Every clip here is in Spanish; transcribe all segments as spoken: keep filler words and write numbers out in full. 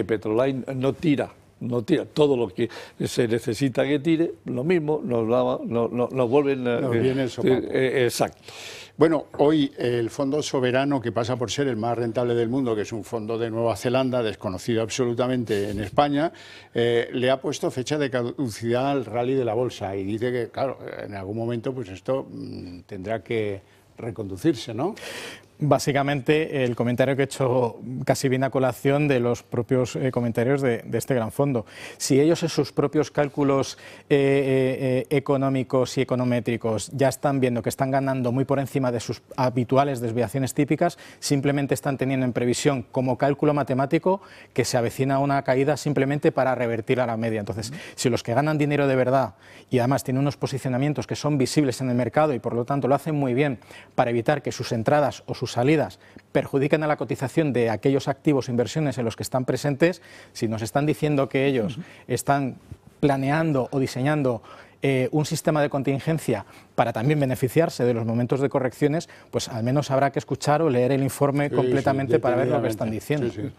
Petroline no tira. No tira todo lo que se necesita que tire, lo mismo, nos, nos, nos, nos vuelven... Nos eh, viene el sopapo. Eh, exacto. Bueno, hoy el Fondo Soberano, que pasa por ser el más rentable del mundo, que es un fondo de Nueva Zelanda, desconocido absolutamente en España, eh, le ha puesto fecha de caducidad al rally de la bolsa y dice que, claro, en algún momento pues esto mmm, tendrá que reconducirse, ¿no? Básicamente, el comentario que he hecho casi viene a colación de los propios eh, comentarios de, de este gran fondo. Si ellos en sus propios cálculos eh, eh, económicos y econométricos ya están viendo que están ganando muy por encima de sus habituales desviaciones típicas, simplemente están teniendo en previsión como cálculo matemático que se avecina una caída simplemente para revertir a la media. Entonces, si los que ganan dinero de verdad y además tienen unos posicionamientos que son visibles en el mercado y por lo tanto lo hacen muy bien para evitar que sus entradas o sus salidas perjudican a la cotización de aquellos activos o inversiones en los que están presentes, si nos están diciendo que ellos uh-huh. están planeando o diseñando eh, un sistema de contingencia para también beneficiarse de los momentos de correcciones, pues al menos habrá que escuchar o leer el informe sí, completamente sí, para ver lo que están diciendo. Sí, sí.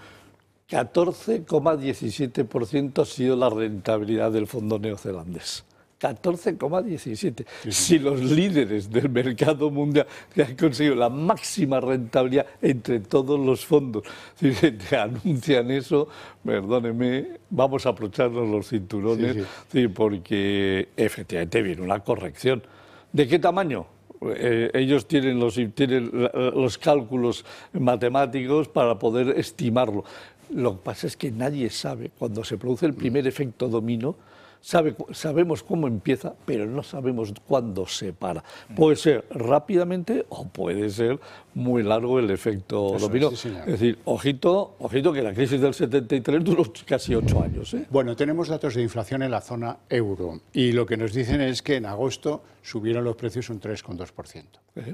catorce coma diecisiete por ciento ha sido la rentabilidad del fondo neozelandés. catorce coma diecisiete. Sí, sí. Si los líderes del mercado mundial que han conseguido la máxima rentabilidad entre todos los fondos si te anuncian eso, perdónenme, vamos a abrocharnos los cinturones, sí, sí. Sí, porque efectivamente viene una corrección. ¿De qué tamaño? Eh, ellos tienen los, tienen los cálculos matemáticos para poder estimarlo. Lo que pasa es que nadie sabe, cuando se produce el primer efecto dominó, Sabe, sabemos cómo empieza, pero no sabemos cuándo se para. Puede ser rápidamente o puede ser muy largo el efecto Eso dominó. Es, sí, es decir, ojito, ojito que la crisis del setenta y tres duró casi ocho años. ¿eh? Bueno, tenemos datos de inflación en la zona euro y lo que nos dicen es que en agosto subieron los precios un tres coma dos por ciento. ¿Eh?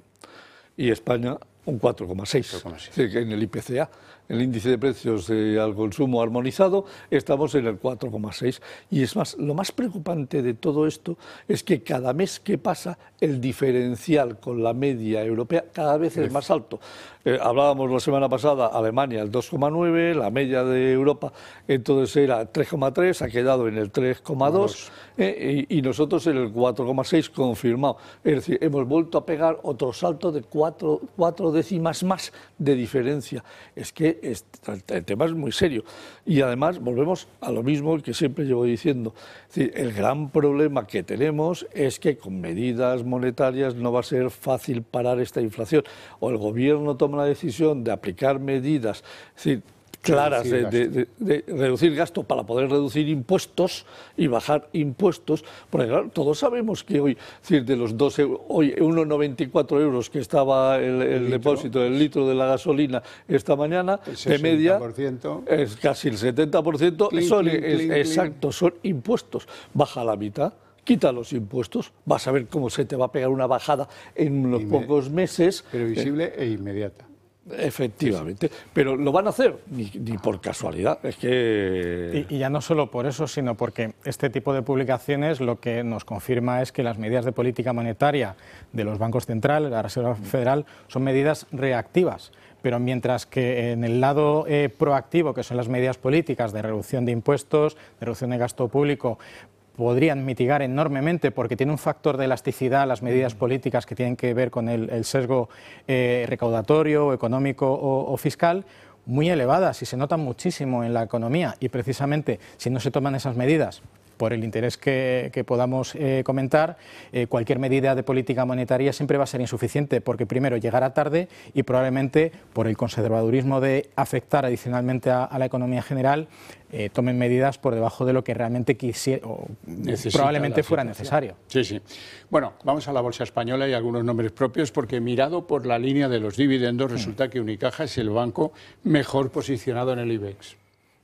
Y España un cuatro coma seis por ciento. Es decir, en el I P C A, el índice de precios eh, al consumo armonizado, estamos en el cuatro coma seis. Y es más, lo más preocupante de todo esto es que cada mes que pasa el diferencial con la media europea cada vez es más alto. Eh, hablábamos la semana pasada, Alemania el dos coma nueve, la media de Europa entonces era tres coma tres, ha quedado en el tres coma dos eh, y, y nosotros en el cuatro coma seis confirmado. Es decir, hemos vuelto a pegar otro salto de cuatro, cuatro décimas más de diferencia. Es que el tema es muy serio. Y además volvemos a lo mismo que siempre llevo diciendo. Es decir, el gran problema que tenemos es que con medidas monetarias no va a ser fácil parar esta inflación. O el gobierno toma la decisión de aplicar medidas, es decir, claras de, de, de, de reducir gasto para poder reducir impuestos y bajar impuestos, porque claro, todos sabemos que hoy, es decir, de los dos euros, hoy uno coma noventa y cuatro euros que estaba el, el, el depósito del litro de la gasolina esta mañana, de media, es casi el setenta por ciento, clean, son, clean, es, clean, exacto, son impuestos, baja la mitad. Quita los impuestos, vas a ver cómo se te va a pegar una bajada en unos pocos meses. Previsible eh, e inmediata. Efectivamente, pero lo van a hacer ni, ni por casualidad, es que... Y, y ya no solo por eso, sino porque este tipo de publicaciones lo que nos confirma es que las medidas de política monetaria de los bancos centrales, la Reserva Federal, son medidas reactivas. Pero mientras que en el lado eh, proactivo, que son las medidas políticas de reducción de impuestos, de reducción de gasto público, podrían mitigar enormemente porque tiene un factor de elasticidad las medidas políticas que tienen que ver con el, el sesgo eh, recaudatorio, económico o, o fiscal, muy elevadas y se notan muchísimo en la economía. Y precisamente si no se toman esas medidas, por el interés que, que podamos eh, comentar, eh, cualquier medida de política monetaria siempre va a ser insuficiente porque primero llegará tarde y probablemente por el conservadurismo de afectar adicionalmente a, a la economía general eh, tomen medidas por debajo de lo que realmente quisiera o probablemente fuera necesario. Sí, sí. Bueno, vamos a la bolsa española y algunos nombres propios porque mirado por la línea de los dividendos resulta que Unicaja es el banco mejor posicionado en el IBEX.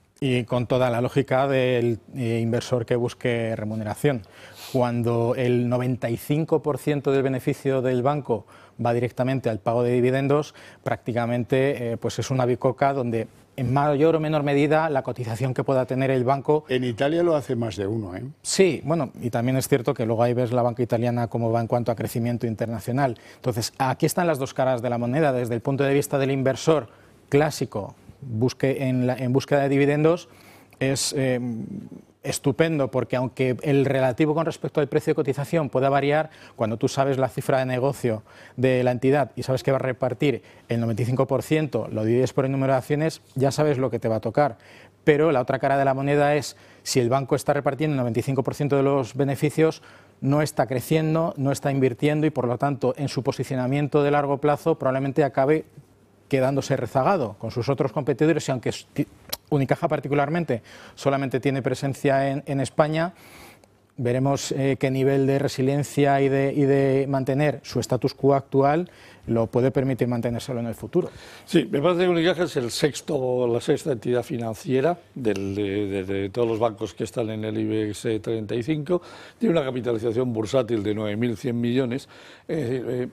Y con toda la lógica del eh, inversor que busque remuneración. Cuando el noventa y cinco por ciento del beneficio del banco va directamente al pago de dividendos, prácticamente eh, pues es una bicoca donde en mayor o menor medida la cotización que pueda tener el banco... En Italia lo hace más de uno, ¿eh? Sí, bueno, y también es cierto que luego ahí ves la banca italiana cómo va en cuanto a crecimiento internacional. Entonces, aquí están las dos caras de la moneda, desde el punto de vista del inversor clásico, busque en, la, en búsqueda de dividendos, es eh, estupendo, porque aunque el relativo con respecto al precio de cotización pueda variar, cuando tú sabes la cifra de negocio de la entidad y sabes que va a repartir el noventa y cinco por ciento, lo divides por el número de acciones, ya sabes lo que te va a tocar. Pero la otra cara de la moneda es, si el banco está repartiendo el noventa y cinco por ciento de los beneficios, no está creciendo, no está invirtiendo y, por lo tanto, en su posicionamiento de largo plazo probablemente acabe quedándose rezagado con sus otros competidores, y aunque Unicaja particularmente solamente tiene presencia en, en España, veremos eh, qué nivel de resiliencia y de, y de mantener su status quo actual lo puede permitir mantenérselo en el futuro. Sí, me parece que Unicaja es el sexto, la sexta entidad financiera del, de, de, de todos los bancos que están en el IBEX treinta y cinco, tiene una capitalización bursátil de nueve mil cien millones. Eh, eh,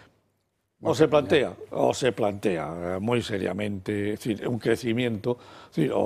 O se plantea, o se plantea muy seriamente, es decir, un crecimiento, es decir, o,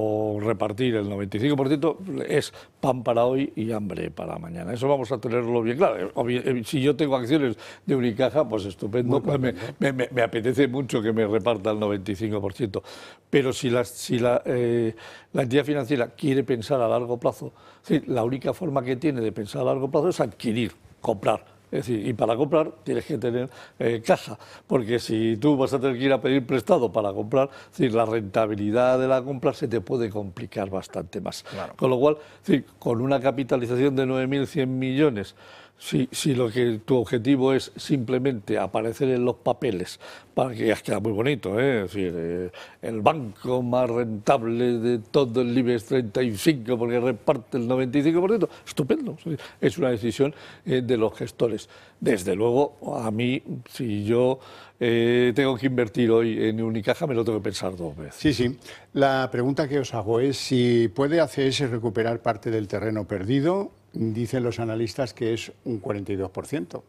o repartir el noventa y cinco por ciento es pan para hoy y hambre para mañana. Eso vamos a tenerlo bien claro. Si yo tengo acciones de Unicaja, pues estupendo, pues me, me, me apetece mucho que me reparta el noventa y cinco por ciento. Pero si la, si la, eh, la entidad financiera quiere pensar a largo plazo, es decir, la única forma que tiene de pensar a largo plazo es adquirir, comprar. Es decir, y para comprar tienes que tener eh, caja, porque si tú vas a tener que ir a pedir prestado para comprar, es decir, la rentabilidad de la compra se te puede complicar bastante más. Claro. Con lo cual, es decir, con una capitalización de nueve mil cien millones, si, si lo que tu objetivo es simplemente aparecer en los papeles, para que ya queda muy bonito, ¿eh? Es decir, eh, el banco más rentable de todo el IBEX treinta y cinco porque reparte el noventa y cinco por ciento, estupendo, es una decisión eh, de los gestores. Desde luego, a mí, si yo eh, tengo que invertir hoy en Unicaja, me lo tengo que pensar dos veces. Sí, sí. La pregunta que os hago es si puede A C S recuperar parte del terreno perdido. Dicen los analistas que es un cuarenta y dos por ciento.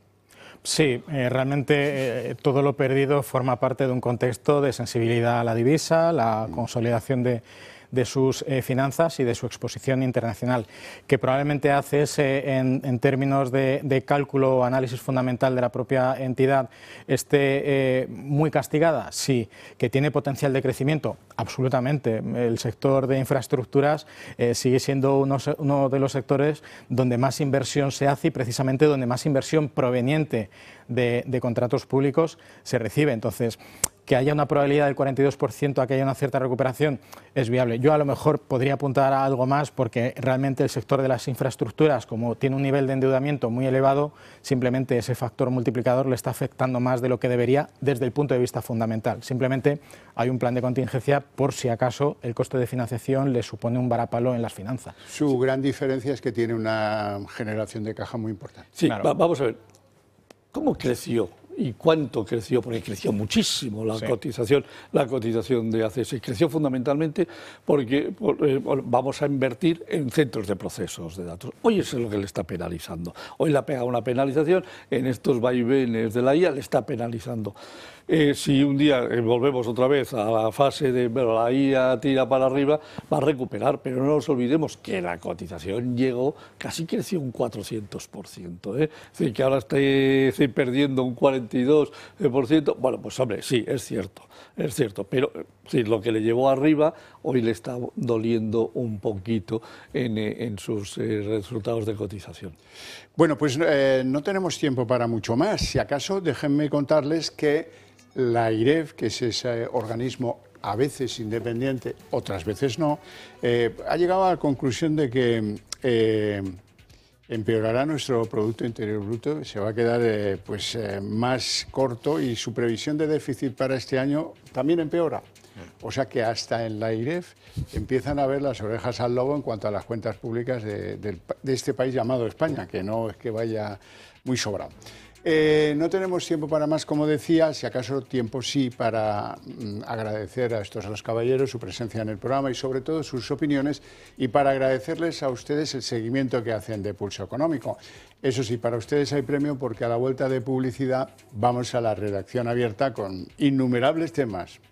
Sí, eh, realmente eh, todo lo perdido forma parte de un contexto de sensibilidad a la divisa, la consolidación de, de sus eh, finanzas y de su exposición internacional, que probablemente A C S en, en términos de, de cálculo o análisis fundamental de la propia entidad esté eh, muy castigada, sí, que tiene potencial de crecimiento, absolutamente. El sector de infraestructuras eh, sigue siendo uno, uno de los sectores donde más inversión se hace y precisamente donde más inversión proveniente de, de contratos públicos se recibe. Entonces, que haya una probabilidad del cuarenta y dos por ciento a que haya una cierta recuperación es viable. Yo a lo mejor podría apuntar a algo más, porque realmente el sector de las infraestructuras, como tiene un nivel de endeudamiento muy elevado, simplemente ese factor multiplicador le está afectando más de lo que debería desde el punto de vista fundamental. Simplemente hay un plan de contingencia por si acaso el coste de financiación le supone un varapalo en las finanzas. Su gran diferencia es que tiene una generación de caja muy importante. Sí, claro. va, vamos a ver, ¿cómo creció? ¿Y cuánto creció? Porque creció muchísimo la sí. cotización, la cotización de A C S. Creció fundamentalmente porque por, eh, vamos a invertir en centros de procesos de datos. Hoy eso es lo que le está penalizando. Hoy le ha pegado una penalización, en estos vaivenes de la I A le está penalizando. Eh, si un día eh, volvemos otra vez a la fase de bueno, la I A tira para arriba, va a recuperar, pero no nos olvidemos que la cotización llegó, casi creció un cuatrocientos por ciento. ¿eh? Es decir, que ahora esté, esté perdiendo un cuarenta y dos por ciento. Bueno, pues hombre, sí, es cierto, es cierto, pero sí, lo que le llevó arriba hoy le está doliendo un poquito en, en sus eh, resultados de cotización. Bueno, pues eh, no tenemos tiempo para mucho más. Si acaso, déjenme contarles que la IREF, que es ese organismo a veces independiente, otras veces no, eh, ha llegado a la conclusión de que eh, empeorará nuestro Producto Interior Bruto, se va a quedar eh, pues, eh, más corto y su previsión de déficit para este año también empeora. O sea que hasta en la IREF empiezan a ver las orejas al lobo en cuanto a las cuentas públicas de, de, de este país llamado España, que no es que vaya muy sobrado. Eh, no tenemos tiempo para más, como decía, si acaso tiempo sí para mm, agradecer a estos a los caballeros su presencia en el programa y sobre todo sus opiniones, y para agradecerles a ustedes el seguimiento que hacen de Pulso Económico. Eso sí, para ustedes hay premio, porque a la vuelta de publicidad vamos a la redacción abierta con innumerables temas.